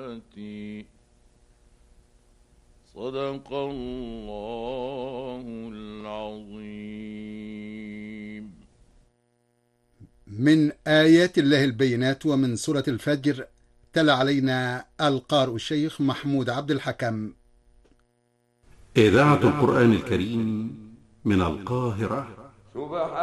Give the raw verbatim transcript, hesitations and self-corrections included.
آياتي صدق الله العظيم. من آيات الله البينات ومن سورة الفجر. تلا علينا القارئ الشيخ محمود عبد الحكم. إذاعة القرآن الكريم من القاهرة.